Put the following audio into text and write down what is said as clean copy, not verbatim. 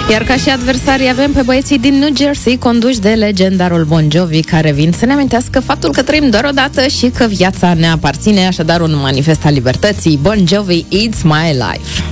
Iar ca și adversari avem pe băieții din New Jersey, conduși de legendarul Bon Jovi, care vin să ne amintească faptul că trăim doar o dată și că viața ne aparține, așadar un manifest al libertății. Bon Jovi, It's My Life.